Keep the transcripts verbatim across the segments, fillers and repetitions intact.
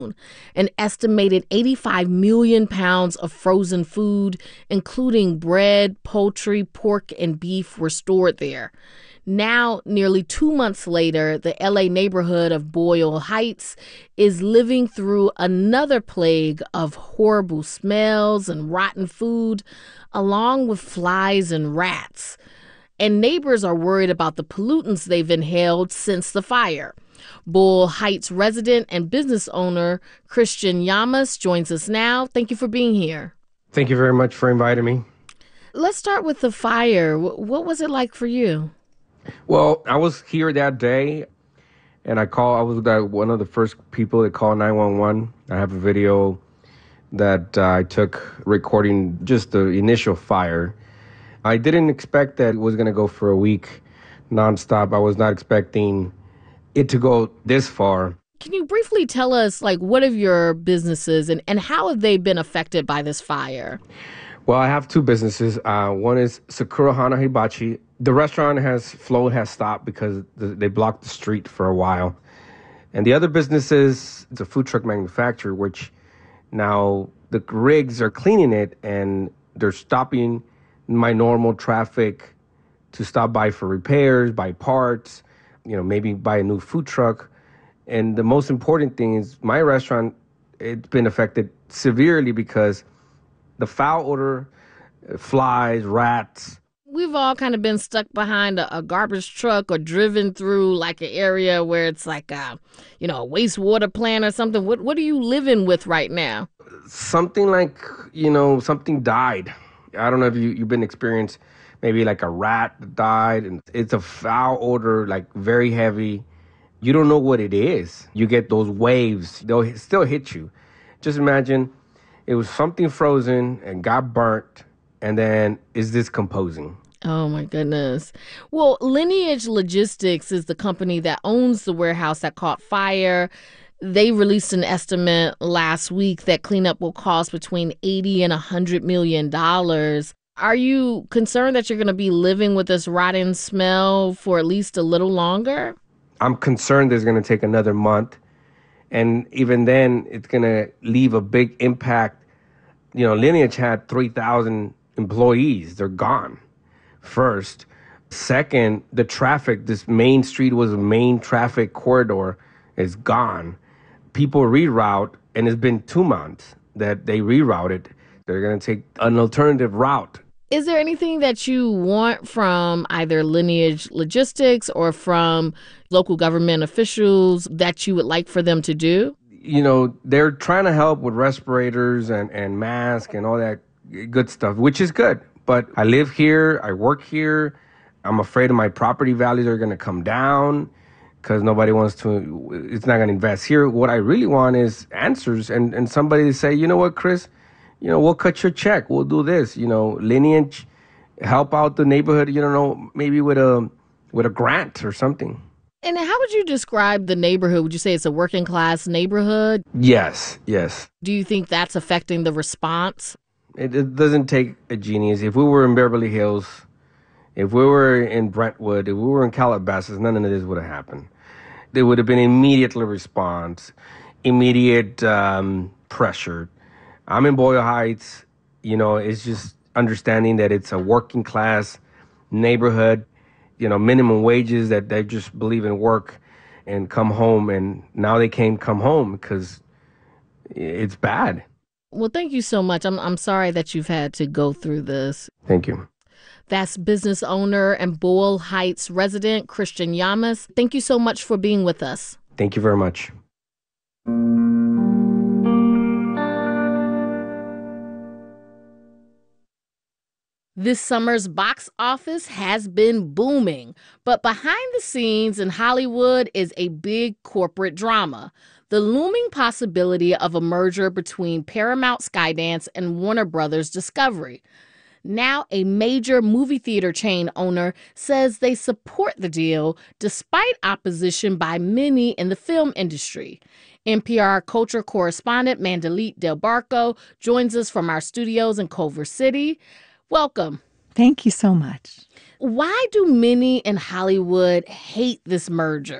An estimated eighty-five million pounds of frozen food, including bread, poultry, pork, and beef, were stored there. Now, nearly two months later, the L A neighborhood of Boyle Heights is living through another plague of horrible smells and rotten food, along with flies and rats. And neighbors are worried about the pollutants they've inhaled since the fire. Boyle Heights resident and business owner Christian Llamas joins us now. Thank you for being here. Thank you very much for inviting me. Let's start with the fire. What was it like for you? Well, I was here that day, and I call. I was the, one of the first people that called nine one one. I have a video that uh, I took recording just the initial fire. I didn't expect that it was going to go for a week nonstop. I was not expecting it to go this far. Can you briefly tell us, like, what of your businesses and, and how have they been affected by this fire? Well, I have two businesses. Uh, one is Sakura Hana Hibachi. The restaurant has flow has stopped because the, they blocked the street for a while. And the other business is it's a food truck manufacturer, which now the rigs are cleaning it and they're stopping my normal traffic to stop by for repairs, buy parts, you know, maybe buy a new food truck. And the most important thing is my restaurant, it's been affected severely because the foul odor, flies, rats. We've all kind of been stuck behind a, a garbage truck or driven through like an area where it's like a, you know, a wastewater plant or something. What what are you living with right now? Something like, you know, something died. I don't know if you, you've been experienced maybe like a rat that died, and it's a foul odor, like very heavy. You don't know what it is. You get those waves. They'll still hit you. Just imagine it was something frozen and got burnt and then is decomposing. Oh, my goodness. Well, Lineage Logistics is the company that owns the warehouse that caught fire. They released an estimate last week that cleanup will cost between eighty and one hundred million dollars. Are you concerned that you're going to be living with this rotten smell for at least a little longer? I'm concerned it's going to take another month. And even then, it's going to leave a big impact. You know, Lineage had three thousand employees. They're gone. First. Second, the traffic, this main street was a main traffic corridor, is gone. People reroute, and it's been two months that they rerouted. They're going to take an alternative route. Is there anything that you want from either Lineage Logistics or from local government officials that you would like for them to do? You know, they're trying to help with respirators and, and masks and all that good stuff, which is good. But I live here, I work here. I'm afraid of my property values are going to come down because nobody wants to, it's not going to invest here. What I really want is answers and, and somebody to say, you know what, Chris, you know, we'll cut your check. We'll do this, you know, Lineage, help out the neighborhood, you know, maybe with a with a grant or something. And how would you describe the neighborhood? Would you say it's a working class neighborhood? Yes, yes. Do you think that's affecting the response? It, it doesn't take a genius. If we were in Beverly Hills, if we were in Brentwood, if we were in Calabasas, none of this would have happened. There would have been immediate response, immediate um, pressure. I'm in Boyle Heights. You know, it's just understanding that it's a working class neighborhood, you know, minimum wages, that they just believe in work and come home. And now they can't come home because it's bad. Well, thank you so much. I'm I'm sorry that you've had to go through this. Thank you. That's business owner and Boyle Heights resident Christian Llamas. Thank you so much for being with us. Thank you very much. This summer's box office has been booming, but behind the scenes in Hollywood is a big corporate drama. The looming possibility of a merger between Paramount Skydance and Warner Brothers Discovery. Now, a major movie theater chain owner says they support the deal despite opposition by many in the film industry. N P R culture correspondent Mandalit Del Barco joins us from our studios in Culver City. Welcome. Thank you so much. Why do many in Hollywood hate this merger?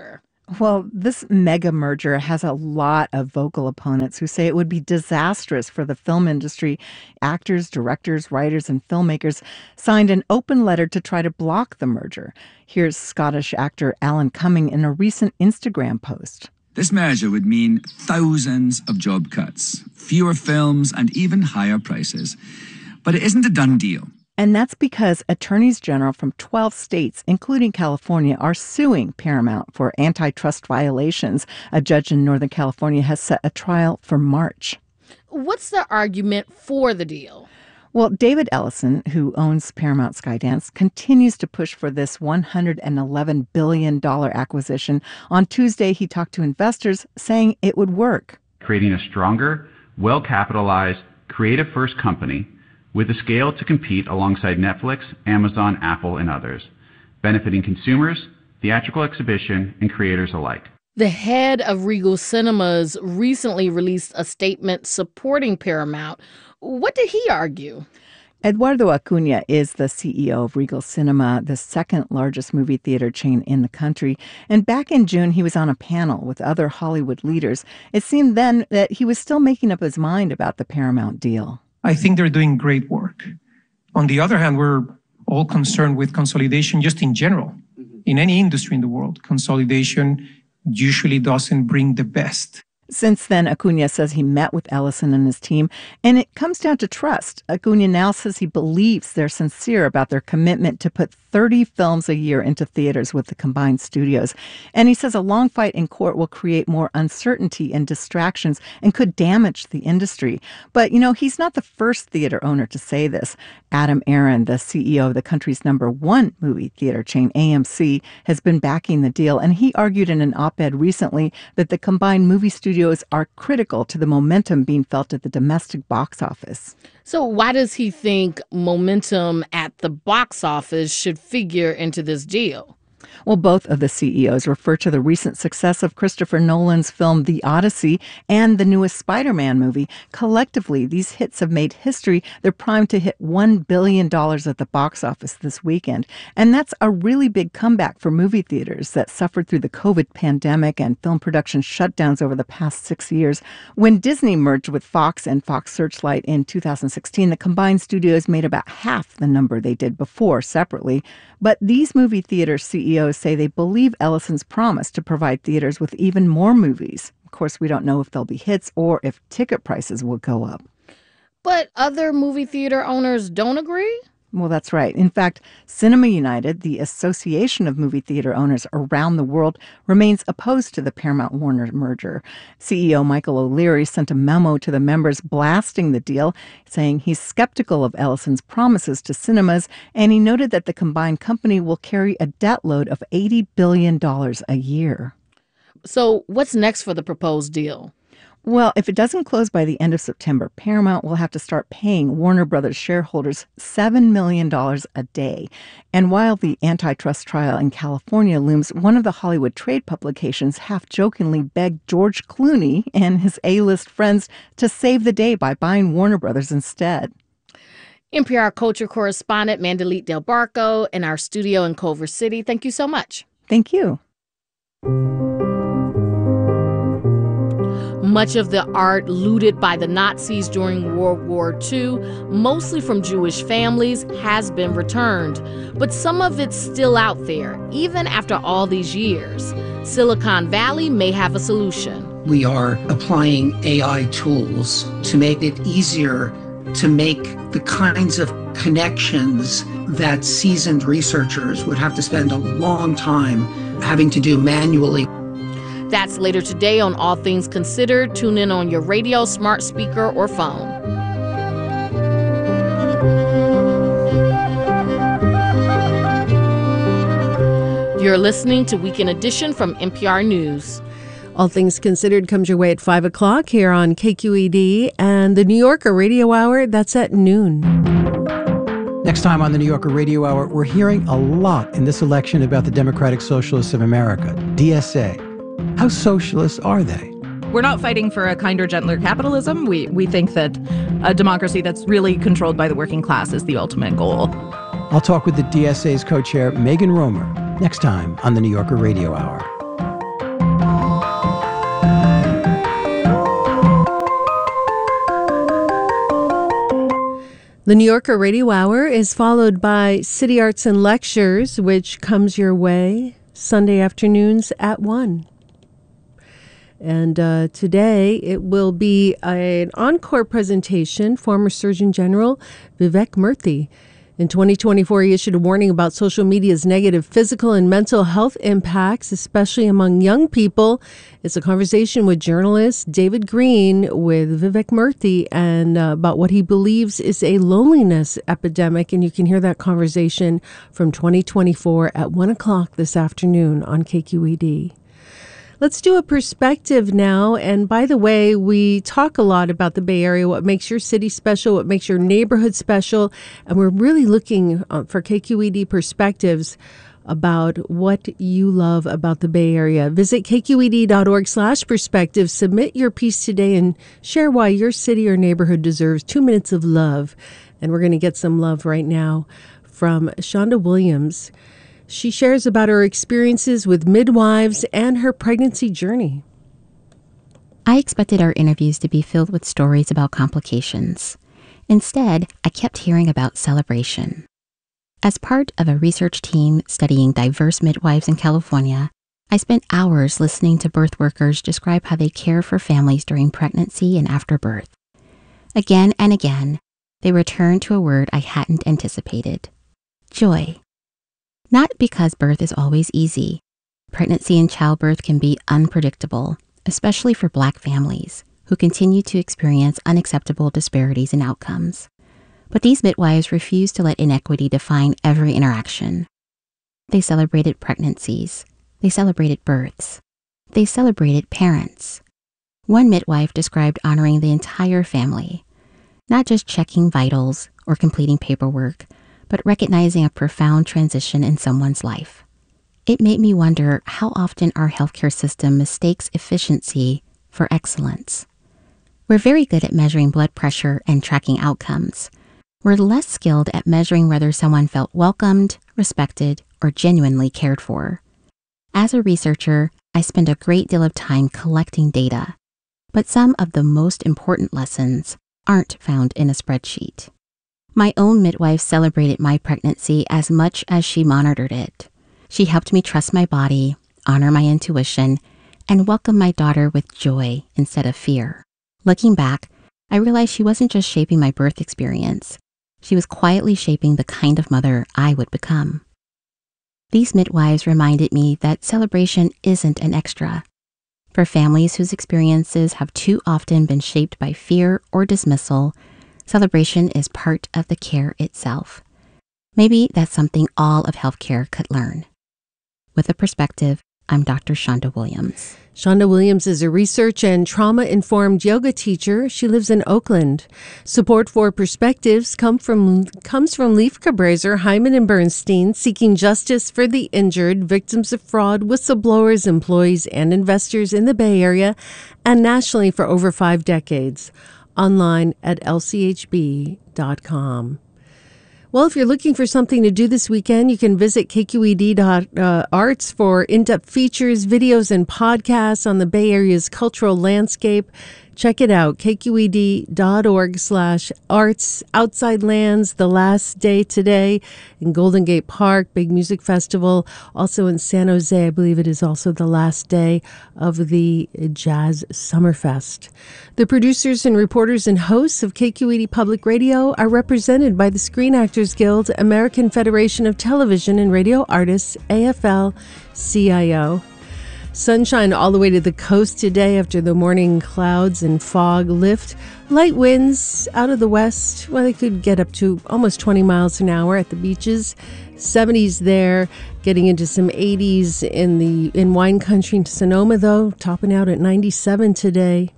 Well, this mega merger has a lot of vocal opponents who say it would be disastrous for the film industry. Actors, directors, writers, and filmmakers signed an open letter to try to block the merger. Here's Scottish actor Alan Cumming in a recent Instagram post. This merger would mean thousands of job cuts, fewer films, and even higher prices. But it isn't a done deal. And that's because attorneys general from twelve states, including California, are suing Paramount for antitrust violations. A judge in Northern California has set a trial for March. What's the argument for the deal? Well, David Ellison, who owns Paramount Skydance, continues to push for this one hundred eleven billion dollars acquisition. On Tuesday, he talked to investors saying it would work. Creating a stronger, well-capitalized, creative-first company with the scale to compete alongside Netflix, Amazon, Apple, and others, benefiting consumers, theatrical exhibition, and creators alike. The head of Regal Cinemas recently released a statement supporting Paramount. What did he argue? Eduardo Acuna is the C E O of Regal Cinema, the second largest movie theater chain in the country. And back in June, he was on a panel with other Hollywood leaders. It seemed then that he was still making up his mind about the Paramount deal. I think they're doing great work. On the other hand, we're all concerned with consolidation just in general. In any industry in the world, consolidation usually doesn't bring the best. Since then, Acuna says he met with Ellison and his team, and it comes down to trust. Acuna now says he believes they're sincere about their commitment to put thirty films a year into theaters with the combined studios. And he says a long fight in court will create more uncertainty and distractions and could damage the industry. But, you know, he's not the first theater owner to say this. Adam Aron, the C E O of the country's number one movie theater chain, A M C, has been backing the deal. And he argued in an op-ed recently that the combined movie studios are critical to the momentum being felt at the domestic box office. So why does he think momentum at the box office should figure into this deal? Well, both of the C E Os refer to the recent success of Christopher Nolan's film The Odyssey and the newest Spider-Man movie. Collectively, these hits have made history. They're primed to hit one billion dollars at the box office this weekend. And that's a really big comeback for movie theaters that suffered through the COVID pandemic and film production shutdowns over the past six years. When Disney merged with Fox and Fox Searchlight in two thousand sixteen, the combined studios made about half the number they did before separately. But these movie theater C E Os say they believe Ellison's promise to provide theaters with even more movies. Of course, we don't know if they'll be hits or if ticket prices will go up. But other movie theater owners don't agree? Well, that's right. In fact, Cinema United, the association of movie theater owners around the world, remains opposed to the Paramount-Warner merger. C E O Michael O'Leary sent a memo to the members blasting the deal, saying he's skeptical of Ellison's promises to cinemas, and he noted that the combined company will carry a debt load of eighty billion dollars a year. So what's next for the proposed deal? Well, if it doesn't close by the end of September, Paramount will have to start paying Warner Brothers shareholders seven million dollars a day. And while the antitrust trial in California looms, one of the Hollywood trade publications half-jokingly begged George Clooney and his A-list friends to save the day by buying Warner Brothers instead. N P R culture correspondent Mandalit Del Barco in our studio in Culver City. Thank you so much. Thank you. Much of the art looted by the Nazis during World War Two, mostly from Jewish families, has been returned. But some of it's still out there, even after all these years. Silicon Valley may have a solution. We are applying A I tools to make it easier to make the kinds of connections that seasoned researchers would have to spend a long time having to do manually. That's later today on All Things Considered. Tune in on your radio, smart speaker, or phone. You're listening to Weekend Edition from N P R News. All Things Considered comes your way at five o'clock here on K Q E D, and the New Yorker Radio Hour, that's at noon. Next time on the New Yorker Radio Hour, we're hearing a lot in this election about the Democratic Socialists of America, D S A. How socialist are they? We're not fighting for a kinder, gentler capitalism. We we think that a democracy that's really controlled by the working class is the ultimate goal. I'll talk with the D S A's co-chair, Megan Romer, next time on the New Yorker Radio Hour. The New Yorker Radio Hour is followed by City Arts and Lectures, which comes your way Sunday afternoons at one. And uh, today it will be a, an encore presentation. Former Surgeon General Vivek Murthy. In twenty twenty-four, he issued a warning about social media's negative physical and mental health impacts, especially among young people. It's a conversation with journalist David Green with Vivek Murthy and uh, about what he believes is a loneliness epidemic. And you can hear that conversation from twenty twenty-four at one o'clock this afternoon on K Q E D. Let's do a perspective now. And by the way, we talk a lot about the Bay Area, what makes your city special, what makes your neighborhood special. And we're really looking uh, for K Q E D perspectives about what you love about the Bay Area. Visit kqed.org slash perspective. Submit your piece today and share why your city or neighborhood deserves two minutes of love. And we're going to get some love right now from Shonda Williams. She shares about her experiences with midwives and her pregnancy journey. I expected our interviews to be filled with stories about complications. Instead, I kept hearing about celebration. As part of a research team studying diverse midwives in California, I spent hours listening to birth workers describe how they care for families during pregnancy and after birth. Again and again, they returned to a word I hadn't anticipated: joy. Not because birth is always easy. Pregnancy and childbirth can be unpredictable, especially for Black families who continue to experience unacceptable disparities in outcomes. But these midwives refused to let inequity define every interaction. They celebrated pregnancies. They celebrated births. They celebrated parents. One midwife described honoring the entire family, not just checking vitals or completing paperwork, but recognizing a profound transition in someone's life. It made me wonder how often our healthcare system mistakes efficiency for excellence. We're very good at measuring blood pressure and tracking outcomes. We're less skilled at measuring whether someone felt welcomed, respected, or genuinely cared for. As a researcher, I spend a great deal of time collecting data, but some of the most important lessons aren't found in a spreadsheet. My own midwife celebrated my pregnancy as much as she monitored it. She helped me trust my body, honor my intuition, and welcome my daughter with joy instead of fear. Looking back, I realized she wasn't just shaping my birth experience. She was quietly shaping the kind of mother I would become. These midwives reminded me that celebration isn't an extra. For families whose experiences have too often been shaped by fear or dismissal, celebration is part of the care itself. Maybe that's something all of healthcare could learn. With a perspective, I'm Doctor Shonda Williams. Shonda Williams is a research and trauma-informed yoga teacher. She lives in Oakland. Support for Perspectives come from, comes from Leif Cabraser, Hyman and Bernstein, seeking justice for the injured, victims of fraud, whistleblowers, employees, and investors in the Bay Area and nationally for over five decades. Online at L C H B dot com. Well, if you're looking for something to do this weekend, you can visit K Q E D dot arts for in-depth features, videos, and podcasts on the Bay Area's cultural landscape. Check it out, kqed.org slash arts. Outside Lands, the last day today in Golden Gate Park, big music festival. Also in San Jose, I believe it is also the last day of the Jazz Summerfest. The producers and reporters and hosts of K Q E D Public Radio are represented by the Screen Actors Guild, American Federation of Television and Radio Artists, A F L C I O. Sunshine all the way to the coast today after the morning clouds and fog lift. Light winds out of the west. Well, they could get up to almost twenty miles an hour at the beaches. seventies there, getting into some eighties in the in wine country in Sonoma, though, topping out at ninety-seven today.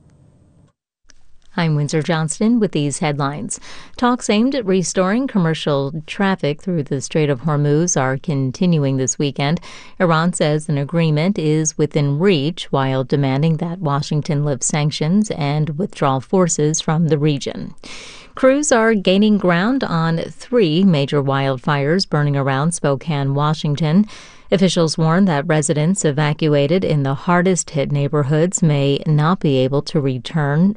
I'm Windsor Johnston with these headlines. Talks aimed at restoring commercial traffic through the Strait of Hormuz are continuing this weekend. Iran says an agreement is within reach while demanding that Washington lift sanctions and withdraw forces from the region. Crews are gaining ground on three major wildfires burning around Spokane, Washington. Officials warn that residents evacuated in the hardest-hit neighborhoods may not be able to return